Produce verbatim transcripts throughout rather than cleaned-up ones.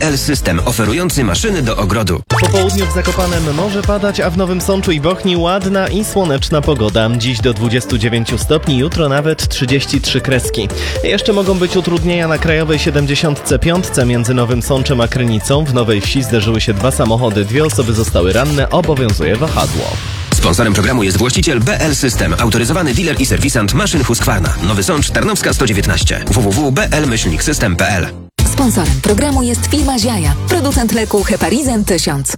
L System, oferujący maszyny do ogrodu. Po południu w Zakopanem może padać, a w Nowym Sączu i Bochni ładna i słoneczna pogoda. Dziś do dwudziestu dziewięciu stopni, jutro nawet trzydzieści trzy kreski. Jeszcze mogą być utrudnienia na krajowej siedemdziesiątce piątce między Nowym Sączem a Krynicą. W Nowej Wsi zderzyły się dwa samochody, dwie osoby zostały ranne, obowiązuje wahadło. Sponsorem programu jest właściciel B L System, autoryzowany dealer i serwisant maszyn Husqvarna. Nowy Sącz, Tarnowska sto dziewiętnaście. w w w kropka b l system kropka p l. Sponsorem programu jest firma Ziaja, producent leku Heparizan tysiąc.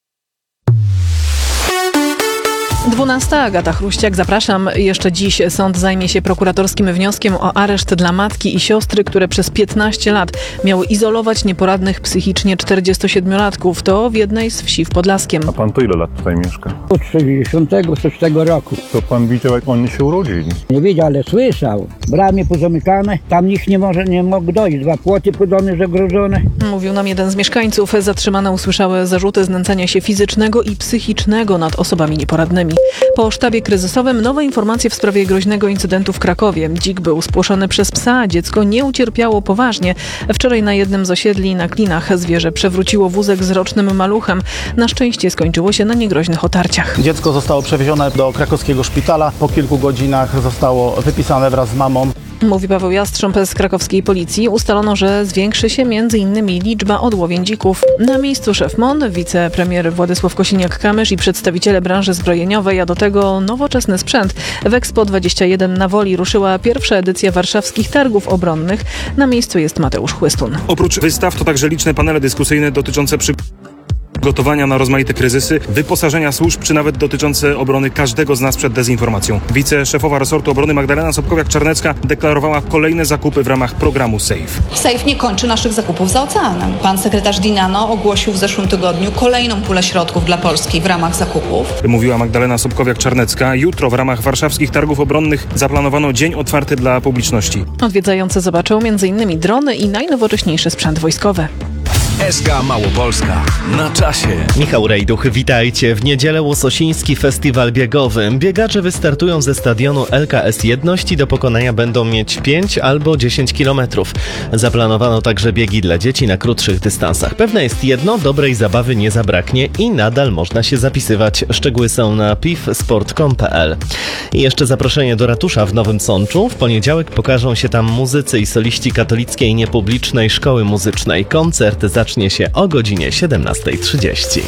dwunasta. Agata Chruściak, zapraszam. Jeszcze dziś sąd zajmie się prokuratorskim wnioskiem o areszt dla matki i siostry, które przez piętnaście lat miały izolować nieporadnych psychicznie czterdziestosiedmiolatków. To w jednej z wsi w Podlaskiem. A pan to ile lat tutaj mieszka? Od sześćdziesiątego szóstego roku. To pan widział, jak oni się urodzili? Nie widział, ale słyszał. Bramy pozamykane, tam nikt nie może, nie mógł dojść. Dwa płoty pod domy zagrożone. Mówił nam jeden z mieszkańców. Zatrzymane usłyszały zarzuty znęcania się fizycznego i psychicznego nad osobami nieporadnymi. Po sztabie kryzysowym nowe informacje w sprawie groźnego incydentu w Krakowie. Dzik był spłoszony przez psa, a dziecko nie ucierpiało poważnie. Wczoraj na jednym z osiedli na Klinach zwierzę przewróciło wózek z rocznym maluchem. Na szczęście skończyło się na niegroźnych otarciach. Dziecko zostało przewiezione do krakowskiego szpitala. Po kilku godzinach zostało wypisane wraz z mamą. Mówi Paweł Jastrząb z krakowskiej policji. Ustalono, że zwiększy się między innymi liczba odłowień dzików. Na miejscu szef M O N, wicepremier Władysław Kosiniak-Kamysz i przedstawiciele branży zbrojeniowej, a do tego nowoczesny sprzęt. W Expo dwadzieścia jeden na Woli ruszyła pierwsza edycja warszawskich targów obronnych. Na miejscu jest Mateusz Chłystun. Oprócz wystaw to także liczne panele dyskusyjne dotyczące przy... gotowania na rozmaite kryzysy, wyposażenia służb, czy nawet dotyczące obrony każdego z nas przed dezinformacją. Wiceszefowa resortu obrony Magdalena Sobkowiak-Czarnecka deklarowała kolejne zakupy w ramach programu SAFE. SAFE nie kończy naszych zakupów za oceanem. Pan sekretarz Dinano ogłosił w zeszłym tygodniu kolejną pulę środków dla Polski w ramach zakupów. Mówiła Magdalena Sobkowiak-Czarnecka. Jutro w ramach warszawskich targów obronnych zaplanowano dzień otwarty dla publiczności. Odwiedzający zobaczą między innymi drony i najnowocześniejszy sprzęt wojskowy. S K Małopolska. Na czasie. Michał Rejduch, witajcie. W niedzielę Łososiński Festiwal Biegowy. Biegacze wystartują ze stadionu L K S Jedność i do pokonania będą mieć pięć albo dziesięć kilometrów. Zaplanowano także biegi dla dzieci na krótszych dystansach. Pewne jest jedno, dobrej zabawy nie zabraknie i nadal można się zapisywać. Szczegóły są na p i f sport kropka com kropka p l. I jeszcze zaproszenie do ratusza w Nowym Sączu. W poniedziałek pokażą się tam muzycy i soliści katolickiej niepublicznej szkoły muzycznej. Koncert zacznie Zacznie się o godzinie siedemnasta trzydzieści.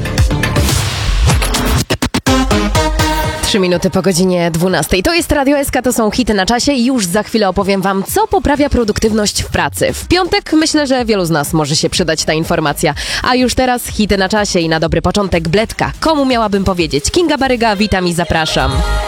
Trzy minuty po godzinie dwunastej. To jest Radio S K, to są hity na czasie i już za chwilę opowiem wam, co poprawia produktywność w pracy. W piątek myślę, że wielu z nas może się przydać ta informacja. A już teraz hity na czasie i na dobry początek Bledka. Komu miałabym powiedzieć? Kinga Baryga, witam i zapraszam.